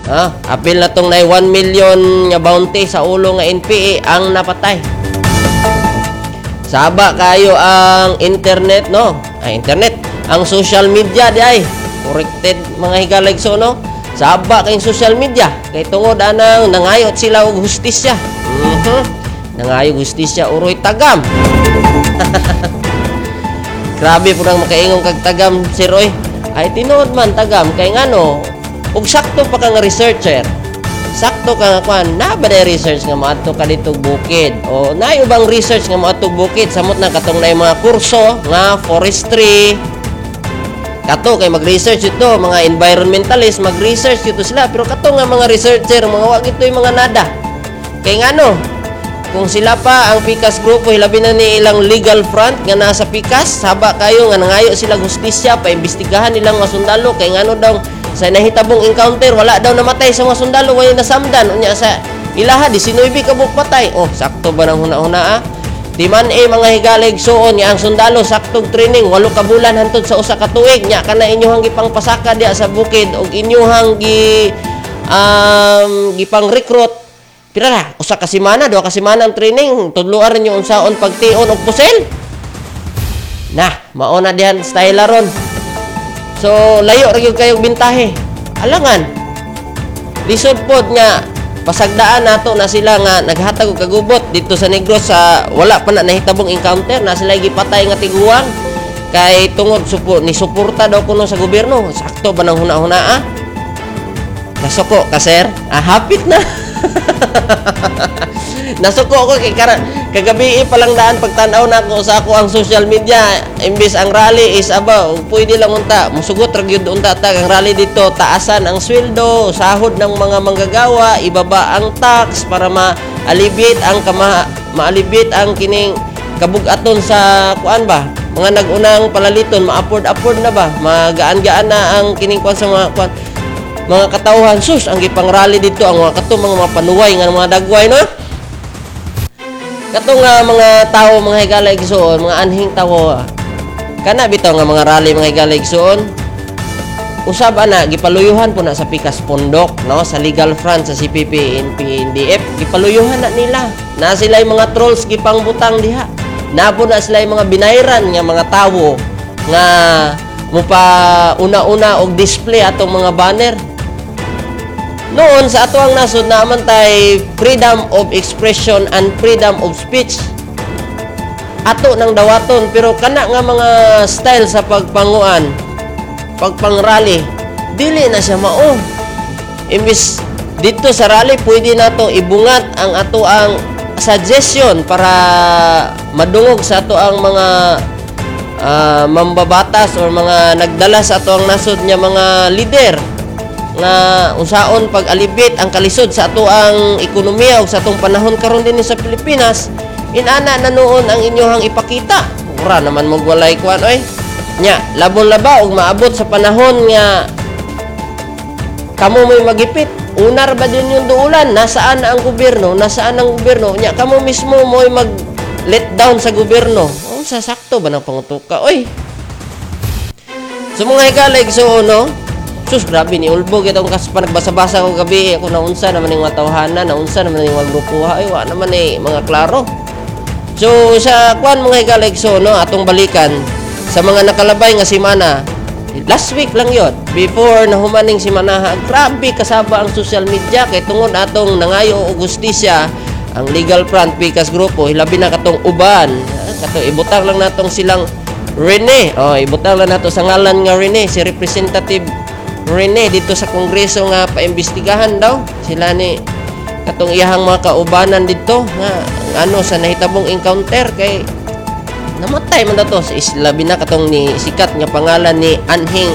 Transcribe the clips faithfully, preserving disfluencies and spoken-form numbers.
Ha? Apil na tong na one million nga bounty sa ulo nga N P A ang napatay. Saba kayo ang internet, no? Ay, internet. Ang social media di ay. Corrected mga higaligso, no? Saba kayong social media. Kay tungod anang nangayot sila og hustisya. Mhm. Nangayot hustisya uroy tagam. Grabe po nang makaingong kag tagam, Sir Roy. Ay tinuod man tagam kay ngano, ug sakto pa ka nga researcher. Sakto ka nga kwan, na ba day research nga moadto ka dito bukid? O naay ubang research nga moadto bukid samot na katong naay mga kurso nga forestry. Kato kay mag-research ito, mga environmentalist, mag-research ito sila. Pero kato nga mga researcher, mga wag ito yung mga nada. Kay nga no, kung sila pa ang Picas Grupo, hilabi na ni ilang legal front nga nasa Picas, saba kayo nga nangayo sila justisya, paimbestigahan nilang mga sundalo. Kay nga no daw, sa nahitabong encounter, wala daw namatay sa mga sundalo, wala nasamdan. Unya sa ilaha, di sinuibi ka patay. Oh, sakto ba ng huna-huna ah? Di man eh mga higalig suon nga ang sundalo saktog training walo ka bulan hantod sa usa ka tuig nya kana inyohang gipangpasaka diya sa bukid og inyohang gi um gipang recruit pira ra usa ka semana duha ka semana ang training tudloan ninyo unsaon pagtion og pusel nah mao na dihan style ron. So layo ra gyud kayong bintahe alangan lisod pod nga pasagdaan nato na sila nga naghatag og kagubot dito sa Negros sa wala pa na nahitabong encounter na sila gipatay nga tiguang kay tungod supo ni suporta daw kuno sa gobyerno. Sakto ba nang huna-hunaa? Nasuko ka sir? Ah, hapit na. Nasuko ko kay kara, kagabi pa lang daan pagtan-aw na ko sa ako ang social media imbis ang rally is aba pwede lang unta musugot ra gyud unta tag ang rally dito taasan ang sweldo sahod ng mga manggagawa ibaba ang tax para ma-alleviate ang kama ma-alleviate ang kining kabug-aton sa kuan ba mga nag-unang palaliton ma-afford-afford na ba magaan-gaan na ang kining kuan sa mga kuan mga katawhan sus ang gipang rally dito ang mga kato mga, mga panuway nga mga dagway no. Katong nga mga tao mga higala igsoon, mga anhing tawo. Kana bitaw nga mga rally mga higala igsoon. Usab ana gipaluyuhan po na sa Picas Pondok, no, sa legal front sa C P P, N P, N D F, gipaluyuhan na nila. Na sila yung mga trolls gipangbutang diha. Na po na sila yung mga binayran nga mga tawo nga mupa una-una og display atong mga banner. Noon sa ato ang nasod na amantay freedom of expression and freedom of speech ato nang dawaton pero kana nga mga style sa pagpanguan pagpang-rally dili na siya mao imbis dito sa rally pwede nato ibungat ang ato ang suggestion para madungog sa ato ang mga uh, mambabatas or mga nagdala sa ato ang nasod nya mga leader nga unsaon pag-alibit ang kalisod sa ato ang ekonomiya ug sa atong panahon karon din sa Pilipinas inana na noon ang inyohang ipakita ura naman mo walay kuan oy nya labon laba og maabot sa panahon nga kamo mo'y magipit unar ba din yung duulan nasaan ang gobyerno nasaan ang gobyerno nya kamo mismo mo'y mag let down sa gobyerno unsa sakto ba nang pangutuka oy so mga hikalig so no sus, grabe ni Ulbog itong kas pa nagbasa-basa ko gabi ako naunsa naman yung mga tawhana naunsa naman yung mga grupuha ay wa naman eh mga klaro so sa kwan mga hikaligso no atong balikan sa mga nakalabay nga simana last week lang yun before na humaning simana grabe kasaba ang social media kay tungod atong nangayo og justisya ang legal front Picas Grupo hilabi na katong uban kato ibutang lang natong silang Rene oh ibutang lang nato sa ngalan nga Rene si representative Rene dito sa kongreso nga paimbestigahan daw sila ni katong iyahang mga kaubanan dito nga ano sa nahitabong encounter kay namatay man daw sa isla bina katong ni sikat nga pangalan ni Anhing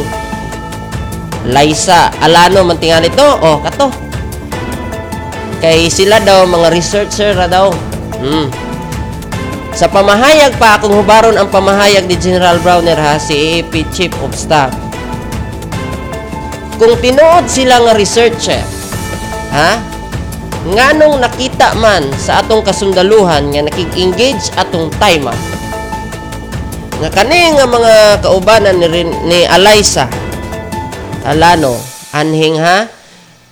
Liza Alano man tingali to oh kato kay sila daw mga researcher ra daw hmm. Sa pamahayag pa akong hubaron ang pamahayag ni General Browner ha si A P Chief of Staff kung tinuod sila nga researcher ha nganong nakita man sa atong kasundaluhan nga nakig-engage atong time nga kani nga mga kaubanan ni, ni Eliza Alano Anhing ha